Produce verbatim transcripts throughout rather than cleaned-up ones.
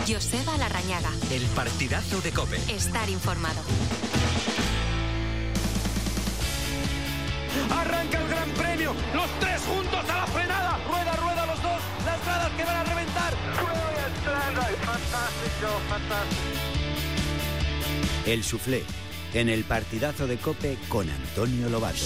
Joseba Larrañaga. El partidazo de COPE. Estar informado. Arranca el Gran Premio, los tres juntos a la frenada, rueda, rueda los dos, las gradas que van a reventar. Fantástico, fantástico. El Soufflé, en el partidazo de COPE con Antonio Lobato.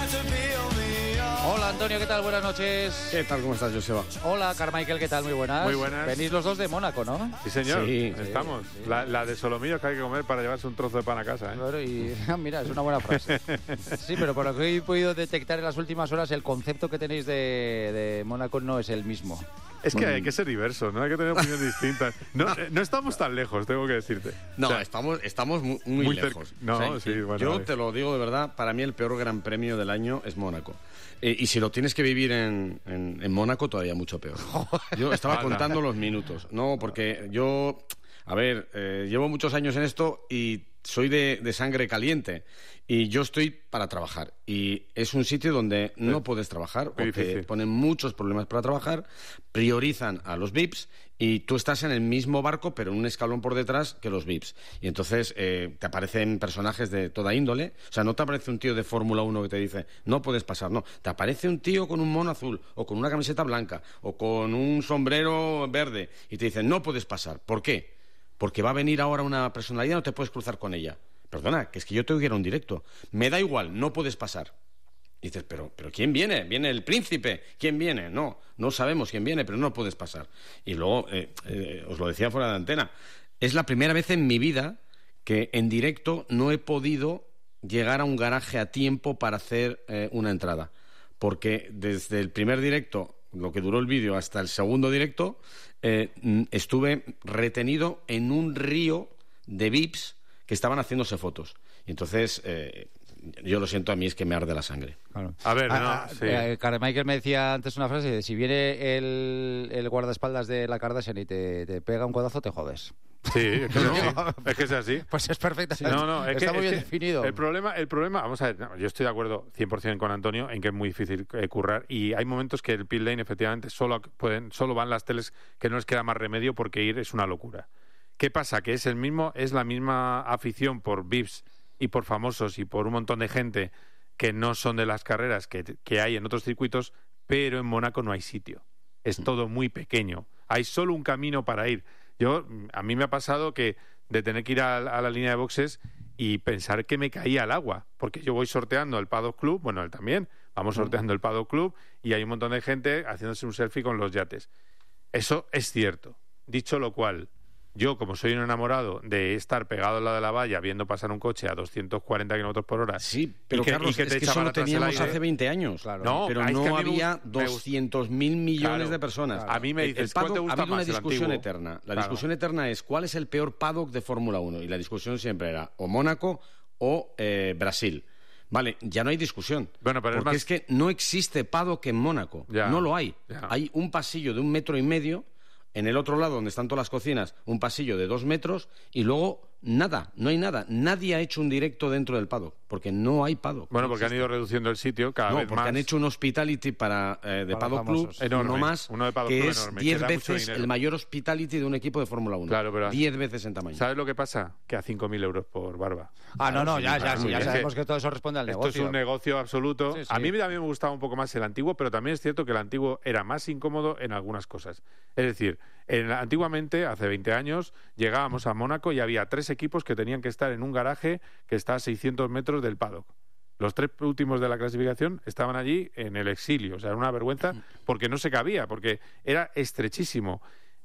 Hola Antonio, ¿qué tal? Buenas noches. ¿Qué tal? ¿Cómo estás, Joseba? Hola Carmichael, ¿qué tal? Muy buenas. Muy buenas. Venís los dos de Mónaco, ¿no? Sí, señor. Sí, estamos. sí, sí. La, la de Solomillos que hay que comer para llevarse un trozo de pan a casa, ¿eh? Claro, y mira, es una buena frase. Sí, pero por lo que he podido detectar en las últimas horas, el concepto que tenéis de, de Mónaco no es el mismo. Es que hay que ser diversos, ¿no? Hay que tener opiniones distintas. No, no estamos tan lejos, tengo que decirte. No, O sea, estamos, estamos muy, muy muy lejos. cerca. No, O sea, sí, bueno, yo vale. te lo digo de verdad, para mí el peor gran premio del año es Mónaco. Eh, y si lo tienes que vivir en, en, en Mónaco, todavía mucho peor. Yo estaba Anda. contando los minutos, ¿no? Porque yo, a ver, eh, llevo muchos años en esto y soy de, de sangre caliente. Y yo estoy para trabajar. Y es un sitio donde no Sí. puedes trabajar, Muy porque difícil. ponen muchos problemas para trabajar, priorizan a los V I Ps y tú estás en el mismo barco, pero en un escalón por detrás que los V I Ps. Y entonces eh, te aparecen personajes de toda índole. O sea, no te aparece un tío de Fórmula uno que te dice, no puedes pasar, no. Te aparece un tío con un mono azul, o con una camiseta blanca, o con un sombrero verde, y te dicen, no puedes pasar. ¿Por qué? Porque va a venir ahora una personalidad, no te puedes cruzar con ella. Perdona, que es que yo tengo que ir a un directo. Me da igual, no puedes pasar. Y dices, pero, pero ¿quién viene? ¿Viene el príncipe? ¿Quién viene? No, no sabemos quién viene, pero no puedes pasar. Y luego, eh, eh, os lo decía fuera de antena, es la primera vez en mi vida que en directo no he podido llegar a un garaje a tiempo para hacer eh, una entrada. Porque desde el primer directo, lo que duró el vídeo, hasta el segundo directo, eh, estuve retenido en un río de V I Ps que estaban haciéndose fotos. Y entonces, eh, yo lo siento, a mí es que me arde la sangre. Claro. A ver, no, Ah, sí. eh, Carmichael me decía antes una frase, de, si viene el, el guardaespaldas de la Kardashian y te, te pega un codazo, te jodes. Sí, es que, es así. Es que es así. Pues es perfecto. No, no, es Está que, muy es bien que definido. El problema, el problema, vamos a ver, no, yo estoy de acuerdo cien por ciento con Antonio en que es muy difícil eh, currar y hay momentos que el pit lane efectivamente solo pueden, solo van las teles que no les queda más remedio porque ir es una locura. ¿Qué pasa? Que es el mismo, es la misma afición por V I Ps y por famosos y por un montón de gente que no son de las carreras que, que hay en otros circuitos, pero en Mónaco no hay sitio. Es todo muy pequeño. Hay solo un camino para ir. Yo, a mí me ha pasado que de tener que ir a, a la línea de boxes y pensar que me caía al agua, porque yo voy sorteando el Paddock Club, bueno, él también, vamos sorteando el Paddock Club y hay un montón de gente haciéndose un selfie con los yates. Eso es cierto. Dicho lo cual, yo, como soy un enamorado de estar pegado al lado de la valla viendo pasar un coche a doscientos cuarenta kilómetros por hora... Sí, pero y que, Carlos, y que te es que echa eso para lo atrás el teníamos aire. hace veinte años. Claro. No, pero es que no a mí me había gust- me gust- doscientos mil millones Claro, de personas. claro. A mí me El- dices, el ¿cuál te paddock- gusta ha habido más, una el discusión antiguo? eterna. La Claro. discusión eterna es ¿cuál es el peor paddock de Fórmula uno? Y la discusión siempre era o Mónaco o eh, Brasil. Vale, ya no hay discusión. Bueno, pero es porque más- es que no existe paddock en Mónaco. Ya, no lo hay. ya. Hay un pasillo de un metro y medio. En el otro lado, donde están todas las cocinas, un pasillo de dos metros y luego nada, no hay nada. Nadie ha hecho un directo dentro del paddock, porque no hay paddock. Bueno, No porque han existe. ido reduciendo el sitio cada No, vez porque más. han hecho un hospitality para, eh, de Para Paddock Club, famosos. Enorme. uno más, Uno de Paddock que Club es enorme, que diez da mucho veces dinero. el mayor hospitality de un equipo de Fórmula uno. Claro, pero- diez veces en tamaño. ¿Sabes lo que pasa? Que a cinco mil euros por barba. Ah, no, no, ya, ya, Claro, sí, ya es sabemos que que todo eso responde al Esto negocio. es un negocio absoluto. Sí, sí. A mí también me gustaba un poco más el antiguo, pero también es cierto que el antiguo era más incómodo en algunas cosas. Es decir, en, antiguamente, hace veinte años, llegábamos a Mónaco y había tres equipos que tenían que estar en un garaje que está a seiscientos metros del paddock. Los tres últimos de la clasificación estaban allí en el exilio. O sea, era una vergüenza porque no se cabía, porque era estrechísimo.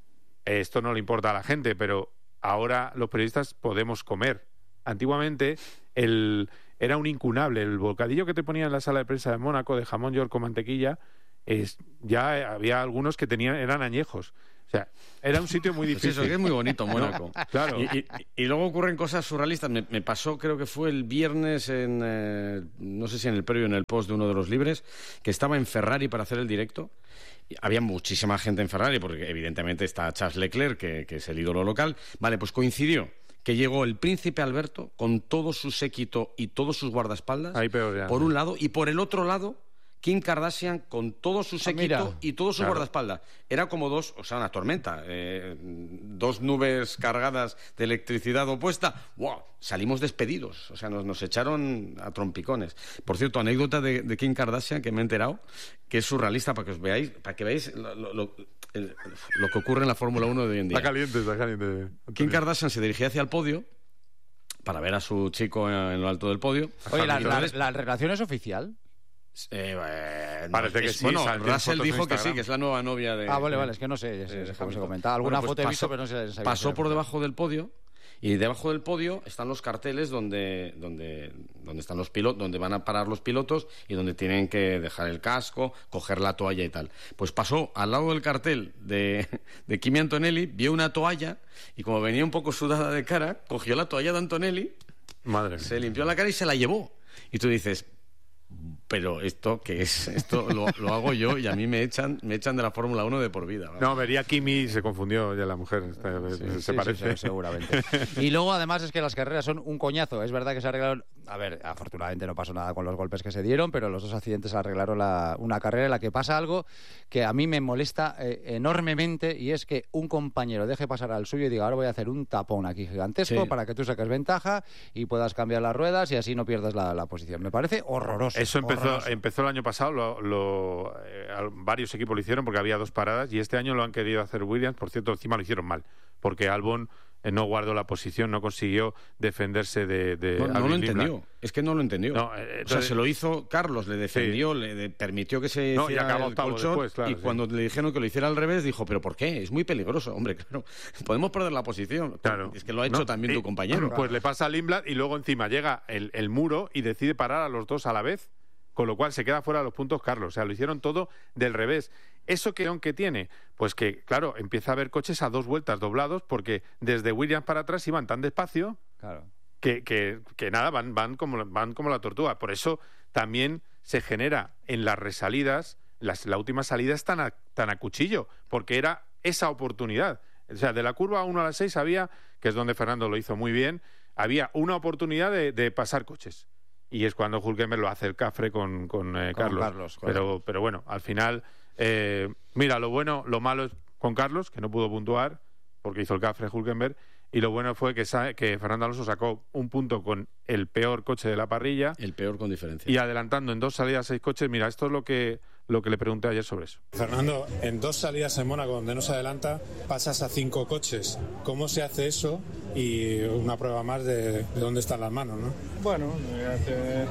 Esto no le importa a la gente, pero ahora los periodistas podemos comer. Antiguamente el, era un incunable. El bocadillo que te ponían en la sala de prensa de Mónaco de jamón york con mantequilla, es, ya había algunos que tenían eran añejos. O sea, era un sitio muy Pues difícil. eso, que es muy bonito Mónaco. Claro. Y, y- y luego ocurren cosas surrealistas. Me, me pasó, creo que fue el viernes, en eh, no sé si en el previo o en el post de uno de los libres, que estaba en Ferrari para hacer el directo. Y había muchísima gente en Ferrari, porque evidentemente está Charles Leclerc, que, que es el ídolo local. Vale, pues coincidió que llegó el príncipe Alberto con todo su séquito y todos sus guardaespaldas, Ahí peor ya. por un lado, y por el otro lado Kim Kardashian con todo su séquito ah, y todo su claro. guardaespaldas. Era como dos, o sea, una tormenta. Eh, dos nubes cargadas de electricidad opuesta. ¡Wow! Salimos despedidos. O sea, nos, nos echaron a trompicones. Por cierto, anécdota de, de Kim Kardashian que me he enterado, que es surrealista para que os veáis, para que veáis lo, lo, lo, el, lo que ocurre en la Fórmula uno de hoy en día. Está caliente, está caliente. Kim Kardashian se dirigía hacia el podio para ver a su chico en lo alto del podio. Oye, ¿la, la, Entonces, la relación es oficial? Eh, eh, Parece que es- sí, Bueno, salen fotos Russell en dijo que sí, Instagram. que es la nueva novia de... Ah, vale, vale, es que no sé, es, de es, cómo se Hamilton. comentaba. Alguna Bueno, pues foto he visto, pasó- pero no sé. sabía Pasó que por era debajo del podio y debajo del podio están los carteles donde, donde, donde están los pilotos, donde van a parar los pilotos y donde tienen que dejar el casco, coger la toalla y tal. Pues pasó al lado del cartel de, de Kimi Antonelli, vio una toalla y como venía un poco sudada de cara, cogió la toalla de Antonelli, Madre se mía. limpió la cara y se la llevó. Y tú dices, pero esto qué es, esto lo, lo hago yo y a mí me echan, me echan de la Fórmula uno de por vida. ¿Vale? No, vería Kimi y se confundió ya la mujer. Está- se Sí, parece. sí, sí, seguramente. Y luego, además, es que las carreras son un coñazo. Es verdad que se arreglaron... A ver, afortunadamente no pasó nada con los golpes que se dieron, pero los dos accidentes arreglaron la, una carrera en la que pasa algo que a mí me molesta eh, enormemente, y es que un compañero deje pasar al suyo y diga, ahora voy a hacer un tapón aquí gigantesco Sí. para que tú saques ventaja y puedas cambiar las ruedas y así no pierdas la, la posición. Me parece horroroso. Eso empezó, horroroso. empezó el año pasado, lo, lo, eh, al- varios equipos lo hicieron porque había dos paradas y este año lo han querido hacer Williams. Por cierto, encima lo hicieron mal, porque Albon eh, no guardó la posición, no consiguió defenderse de... de No, no Alvin lo Limblad. entendió, es que no lo entendió. No, eh, o sea, entonces- se lo hizo Carlos, le defendió, le de- permitió que se No, y hiciera acabó el octavo colchón después, claro, y sí. cuando le dijeron que lo hiciera al revés, dijo, ¿pero por qué? Es muy peligroso, hombre, claro. Podemos perder la posición. Claro. Es que lo ha hecho No, también y- tu compañero. Pues le pasa a Limblad y luego encima llega el, el muro y decide parar a los dos a la vez, con lo cual se queda fuera de los puntos Carlos. O sea, lo hicieron todo del revés. ¿Eso qué que tiene? Pues que, claro, empieza a haber coches a dos vueltas doblados porque desde Williams para atrás iban tan despacio Claro. que, que, que nada, van, van, como, van como la tortuga. Por eso también se genera en las resalidas, las, la última salida es tan a, tan a cuchillo, porque era esa oportunidad. O sea, de la curva uno a la seis había, que es donde Fernando lo hizo muy bien, había una oportunidad de, de pasar coches. Y es cuando Hülkenberg lo hace el cafre con, con, eh, Con Carlos. Carlos, pero, correcto. pero bueno, al final, eh, mira, lo bueno, lo malo es con Carlos, que no pudo puntuar, porque hizo el cafre Hülkenberg, y lo bueno fue que, sa- que Fernando Alonso sacó un punto con el peor coche de la parrilla El peor con diferencia. y adelantando en dos salidas seis coches. Mira, esto es lo que, lo que le pregunté ayer sobre eso. Fernando, en dos salidas en Mónaco donde no se adelanta, pasas a cinco coches. ¿Cómo se hace eso? Y una prueba más de, de dónde están las manos, ¿no? Bueno, eh,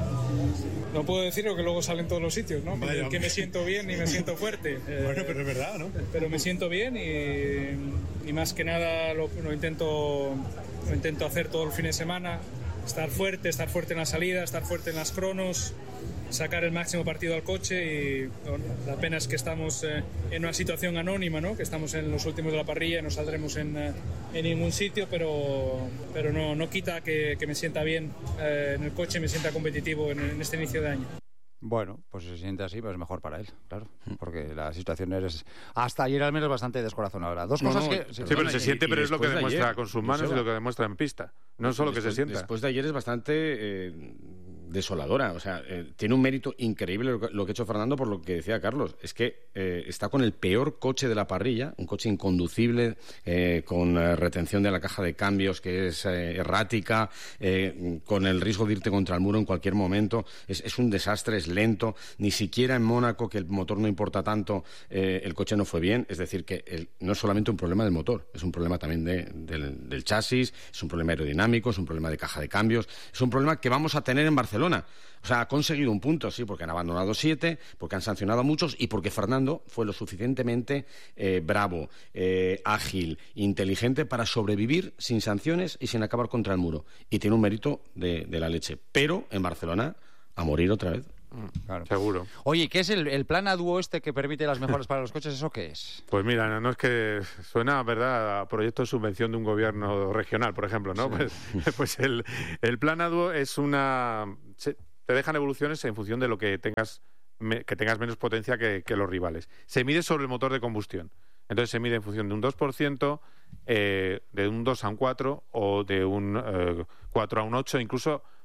no puedo decir lo que luego sale en todos los sitios, ¿no? Vaya, que hombre. me siento bien y me siento fuerte. Eh, Bueno, pero es verdad, ¿no? pero me siento bien y, y más que nada lo, lo intento lo intento hacer todo el fin de semana, estar fuerte, estar fuerte en la salida, estar fuerte en las cronos, sacar el máximo partido al coche y bueno, la pena es que estamos eh, en una situación anónima, ¿no? Que estamos en los últimos de la parrilla y no saldremos en, eh, en ningún sitio, pero, pero no, no quita que, que me sienta bien eh, en el coche, me sienta competitivo en, en este inicio de año. Bueno, pues si se siente así, pues es mejor para él, claro. Porque la situación es, hasta ayer al menos, bastante descorazonadora. Dos No, cosas no, que... sí, Sí, Perdona, pero se y- siente, y pero es lo que después de demuestra ayer, con sus manos y Joseba. lo que demuestra en pista. No solo que se Después- sienta. Después de ayer es bastante eh, desoladora. O sea, eh, tiene un mérito increíble lo que, lo que ha hecho Fernando por lo que decía Carlos. Es que eh, está con el peor coche de la parrilla, un coche inconducible, eh, con eh, retención de la caja de cambios que es eh, errática, eh, con el riesgo de irte contra el muro en cualquier momento. Es, es un desastre, es lento. Ni siquiera en Mónaco, que el motor no importa tanto, eh, el coche no fue bien. Es decir, que el- no es solamente un problema del motor, es un problema también de- del, del chasis, es un problema aerodinámico, es un problema de caja de cambios, es un problema que vamos a tener en Barcelona. O sea, ha conseguido un punto, sí, porque han abandonado siete, porque han sancionado a muchos y porque Fernando fue lo suficientemente eh, bravo, eh, ágil, inteligente para sobrevivir sin sanciones y sin acabar contra el muro. Y tiene un mérito de, de la leche. Pero en Barcelona, a morir otra vez. Claro. Seguro. Oye, ¿qué es el, el plan a dúo este que permite las mejoras para los coches? ¿Eso qué es? Pues mira, no, no es que suena, ¿verdad?, a proyecto de subvención de un gobierno regional, por ejemplo, ¿no? Pues, pues el, el plan A D U O es una... se- te dejan evoluciones en función de lo que tengas, me- que tengas menos potencia que, que los rivales. Se mide sobre el motor de combustión. Entonces se mide en función de un dos por ciento, eh, de un dos a un cuatro o de un eh, cuatro a un ocho, incluso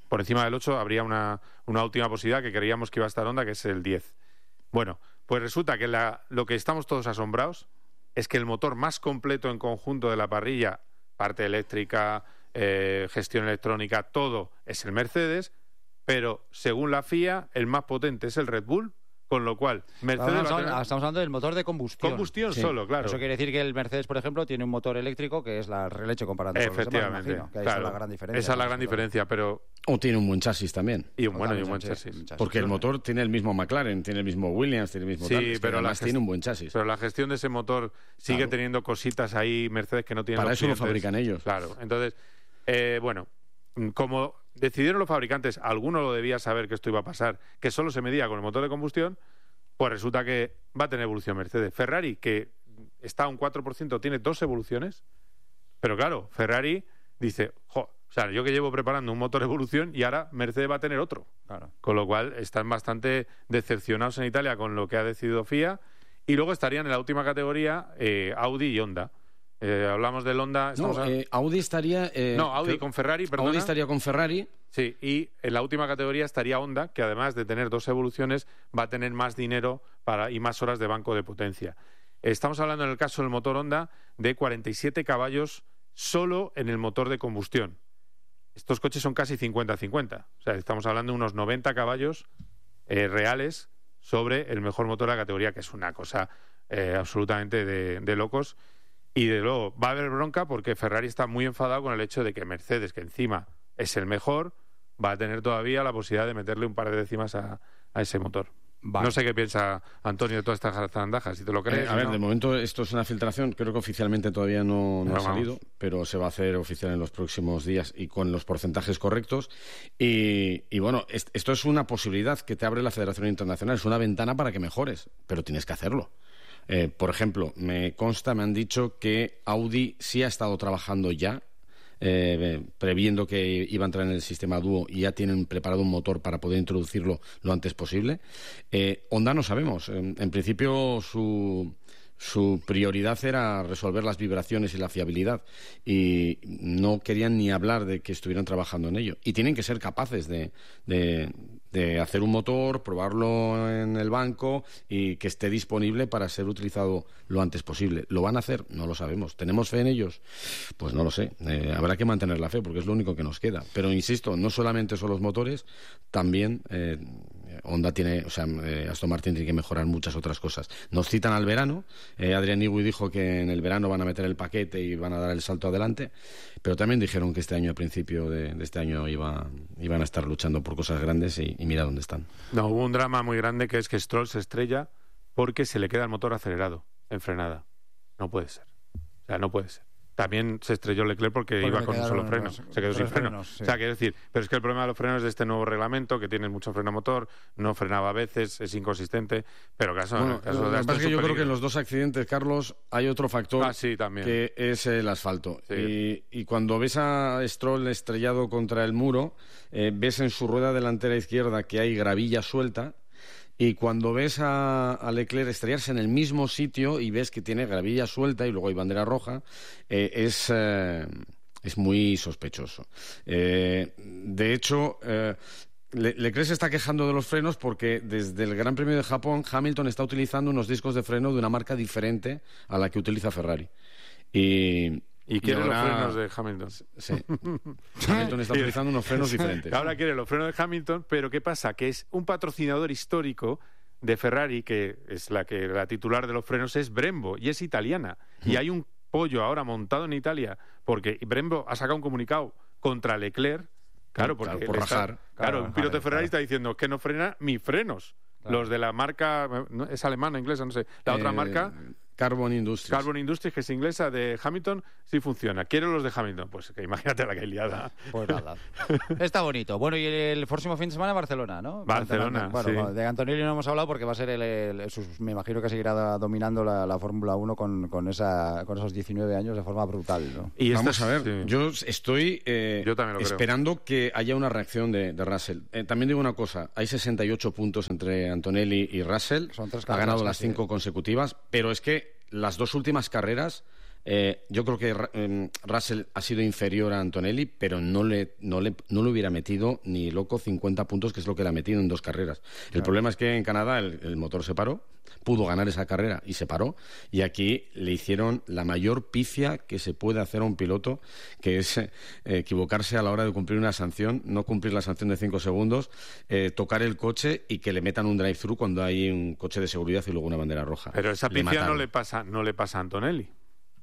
por encima del ocho habría una, una última posibilidad que creíamos que iba a estar Honda, que es el diez. Bueno, pues resulta que la, lo que estamos todos asombrados es que el motor más completo en conjunto de la parrilla, parte eléctrica, eh, gestión electrónica, todo es el Mercedes, pero según la F I A el más potente es el Red Bull, con lo cual Mercedes Estamos, va a tener... estamos hablando del motor de combustión. Combustión Sí. solo, claro. Eso quiere decir que el Mercedes, por ejemplo, tiene un motor eléctrico que es la releche comparando con los demás, Efectivamente, imagino, que ahí claro. está la gran diferencia. Esa es la gran diferencia, pero... O tiene un buen chasis también. Y un bueno y un Totalmente, buen sí, chasis. un chasis. Porque el motor tiene el mismo McLaren, tiene el mismo Williams, tiene el mismo Sí, tal. Es que pero la además gest- tiene un buen chasis. Pero la gestión de ese motor sigue Claro. teniendo cositas ahí Mercedes que no tienen Para los eso lo clientes. fabrican ellos. Claro, entonces, eh, bueno, como decidieron los fabricantes, alguno lo debía saber que esto iba a pasar, que solo se medía con el motor de combustión, pues resulta que va a tener evolución Mercedes. Ferrari, que está a un cuatro por ciento, tiene dos evoluciones, pero claro, Ferrari dice, jo, o sea, yo que llevo preparando un motor de evolución y ahora Mercedes va a tener otro. Claro. Con lo cual están bastante decepcionados en Italia con lo que ha decidido F I A. Y luego estarían en la última categoría eh, Audi y Honda. Eh, hablamos del Honda... No, estamos a- eh, Audi estaría... eh, no, Audi creo- con Ferrari, perdona. Audi estaría con Ferrari. Sí, y en la última categoría estaría Honda, que además de tener dos evoluciones, va a tener más dinero para y más horas de banco de potencia. Estamos hablando en el caso del motor Honda de cuarenta y siete caballos solo en el motor de combustión. Estos coches son casi cincuenta a cincuenta. O sea, estamos hablando de unos noventa caballos eh, reales sobre el mejor motor de la categoría, que es una cosa eh, absolutamente de, de locos. Y de luego va a haber bronca porque Ferrari está muy enfadado con el hecho de que Mercedes, que encima es el mejor, va a tener todavía la posibilidad de meterle un par de décimas a, a ese motor. Vale. No sé qué piensa Antonio de todas estas zarandajas, si te lo crees. Eh, a ver, ¿no? de momento esto es una filtración, creo que oficialmente todavía no, no Pero ha vamos. salido, pero se va a hacer oficial en los próximos días y con los porcentajes correctos. Y, y bueno, est- esto es una posibilidad que te abre la Federación Internacional, es una ventana para que mejores, pero tienes que hacerlo. Eh, por ejemplo, me consta, me han dicho que Audi sí ha estado trabajando ya, eh, previendo que iba a entrar en el sistema Duo y ya tienen preparado un motor para poder introducirlo lo antes posible. Eh, Honda no sabemos. En, en principio su, su prioridad era resolver las vibraciones y la fiabilidad y no querían ni hablar de que estuvieran trabajando en ello. Y tienen que ser capaces de, de, de hacer un motor, probarlo en el banco y que esté disponible para ser utilizado lo antes posible. ¿Lo van a hacer? No lo sabemos. ¿Tenemos fe en ellos? Pues no lo sé. Eh, habrá que mantener la fe porque es lo único que nos queda. Pero insisto, no solamente son los motores, también eh, Honda tiene, o sea, eh, Aston Martin tiene que mejorar muchas otras cosas. Nos citan al verano. Eh, Adrian Newey dijo que en el verano van a meter el paquete y van a dar el salto adelante, pero también dijeron que este año, a principio de, de este año, iba, iban a estar luchando por cosas grandes y, y mira dónde están. No, hubo un drama muy grande que es que Stroll se estrella porque se le queda el motor acelerado, en frenada. No puede ser. O sea, no puede ser. También se estrelló Leclerc porque, Porque iba le con un quedaron solo freno. los- Se quedó sin tres freno. frenos, sí. O sea, quiero decir, pero es que el problema de los frenos es de este nuevo reglamento, que tiene mucho freno motor, no frenaba a veces, es inconsistente, pero caso, Bueno, el caso lo de que esto pasa es que un yo creo que peligro. en los dos accidentes, Carlos, hay otro factor Ah, sí, también. que es el asfalto. Sí. Y, y cuando ves a Stroll estrellado contra el muro, eh, ves en su rueda delantera izquierda que hay gravilla suelta. Y cuando ves a, a Leclerc estrellarse en el mismo sitio y ves que tiene gravilla suelta y luego hay bandera roja, eh, es, eh, es muy sospechoso. Eh, de hecho, eh, Le- Leclerc se está quejando de los frenos porque desde el Gran Premio de Japón Hamilton está utilizando unos discos de freno de una marca diferente a la que utiliza Ferrari. Y, Y quiere ahora- los frenos de Hamilton. Sí. Hamilton está utilizando unos frenos diferentes. Ahora quiere los frenos de Hamilton, pero ¿qué pasa? Que es un patrocinador histórico de Ferrari, que es la que la titular de los frenos es Brembo, y es italiana. Y hay un pollo ahora montado en Italia, porque Brembo ha sacado un comunicado contra Leclerc, claro, porque Claro, por le está- rajar. claro, Claro, un piloto de rajar, Ferrari claro. está diciendo que no frena mis frenos. Claro. Los de la marca, ¿no? Es alemana, inglesa, no sé. La otra Eh, marca, Carbon Industries. Carbon Industries, que es inglesa, de Hamilton, sí funciona. Quiero los de Hamilton. Pues que imagínate la que hay liada. Pues nada. Está bonito. Bueno, y el próximo fin de semana Barcelona, ¿no? Barcelona, Bueno, sí. de Antonelli no hemos hablado porque va a ser el... el- sus- me imagino que seguirá dominando la, la Fórmula uno con, con, esa, con esos diecinueve años de forma brutal, ¿no? Y esta Vamos es- a ver, sí. yo estoy eh, Yo también lo creo. esperando que haya una reacción de, de Russell. Eh, también digo una cosa, hay sesenta y ocho puntos entre Antonelli y Russell, Son tres ha carreras ganado las casi, cinco ¿eh? consecutivas, pero es que las dos últimas carreras Eh, yo creo que eh, Russell ha sido inferior a Antonelli, pero no le, no, le, no le hubiera metido ni loco cincuenta puntos, que es lo que le ha metido en dos carreras. El claro. problema es que en Canadá el, el motor se paró, pudo ganar esa carrera y se paró, y aquí le hicieron la mayor pifia que se puede hacer a un piloto, que es eh, equivocarse a la hora de cumplir una sanción, no cumplir la sanción de cinco segundos, eh, tocar el coche y que le metan un drive-thru cuando hay un coche de seguridad y luego una bandera roja. Pero esa pifia no le pasa, no le pasa a Antonelli.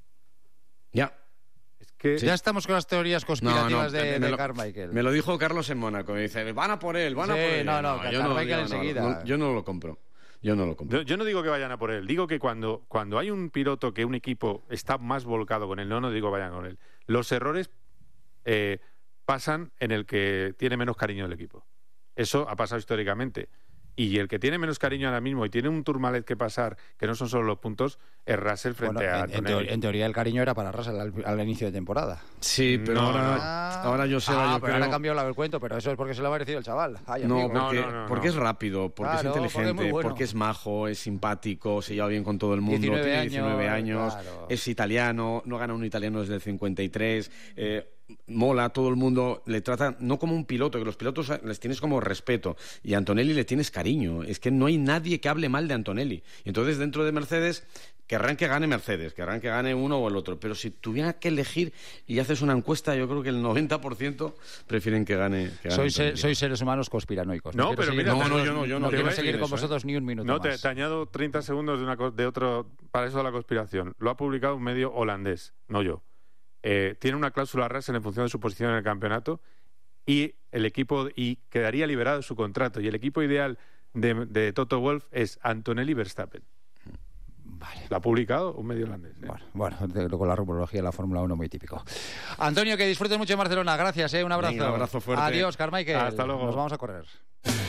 Ya. Es que... Sí. Ya estamos con las teorías conspirativas no, no, de, me de lo, Carmichael. Me lo dijo Carlos en Mónaco. Me dice, van a por él, van sí, a por él. No, no, no, no yo, no, yo, enseguida. No, yo no lo compro. Yo no lo compro. Yo, yo no digo que vayan a por él. Digo que cuando, cuando hay un piloto que un equipo está más volcado con él, no, no digo vayan con él. Los errores eh, pasan en el que tiene menos cariño del equipo. Eso ha pasado históricamente. Y el que tiene menos cariño ahora mismo y tiene un Tourmalet que pasar, que no son solo los puntos, es Russell frente bueno, a en, Antonelli. En, teoría, en teoría el cariño era para Russell al, al inicio de temporada. Sí, pero no, ahora, no. ahora yo sé... Ah, yo pero creo... ahora ha cambiado el cuento, pero eso es porque se lo ha merecido el chaval. Ay, no, amigo. porque, no, no, no, porque no. es rápido, porque claro, es inteligente, porque es, muy bueno. porque es majo, es simpático, se lleva bien con todo el mundo, diecinueve tiene años, diecinueve años, claro. Es italiano, no gana un italiano desde el cincuenta y tres... Eh, mola, todo el mundo le trata no como un piloto, que los pilotos les tienes como respeto y a Antonelli le tienes cariño, es que no hay nadie que hable mal de Antonelli, entonces dentro de Mercedes querrán que gane Mercedes, querrán que gane uno o el otro, pero si tuviera que elegir y haces una encuesta, yo creo que el noventa por ciento prefieren que gane, que gane sois, sois seres humanos conspiranoicos. No, no pero seguir, mira, no, no, yo no, yo no, no quiero yo seguir eso, con vosotros ¿eh? ni un minuto No, más. te, te añado treinta segundos de, una, de otro, para eso de la conspiración. Lo ha publicado un medio holandés, no yo. Eh, tiene una cláusula Russell en función de su posición en el campeonato y el equipo y quedaría liberado su contrato y el equipo ideal de, de Toto Wolff es Antonelli Verstappen. Vale. Lo ha publicado un medio holandés. ¿eh? Bueno, bueno, con la rumorología de la Fórmula uno muy típico. Antonio, que disfrutes mucho en Barcelona. Gracias, ¿eh? Un abrazo. Venga, un abrazo fuerte. Adiós, Carmichael. Hasta luego. Nos vamos a correr.